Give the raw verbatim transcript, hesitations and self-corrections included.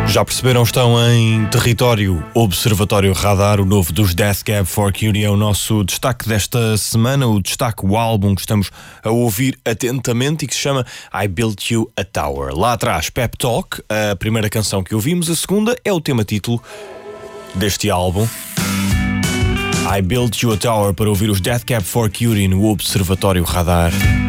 Já perceberam, estão em território Observatório Radar, o novo dos Death Cab for Cutie é o nosso destaque desta semana, o destaque, o álbum que estamos a ouvir atentamente e que se chama I Built You a Tower. Lá atrás, Pep Talk, a primeira canção que ouvimos, a segunda é o tema título deste álbum. I Built You a Tower, para ouvir os Death Cab for Cutie no Observatório Radar.